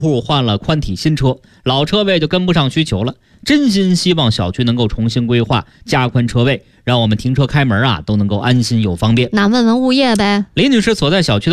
户换了宽体新车，老车位就跟不上需求了。真心希望小区能够重新规划，加宽车位，让我们停车开门都能够安心又方便。 那问问物业呗。 李女士所在小区的